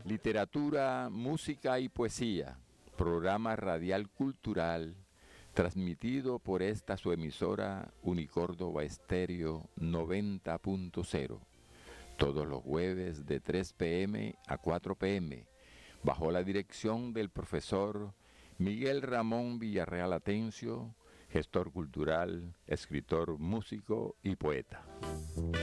Literatura, música y poesía, programa radial cultural, transmitido por esta su emisora Unicórdoba Estéreo 90.0, todos los jueves de 3 p.m. a 4 p.m., bajo la dirección del profesor Miguel Ramón Villarreal Atencio, gestor cultural, escritor, músico y poeta.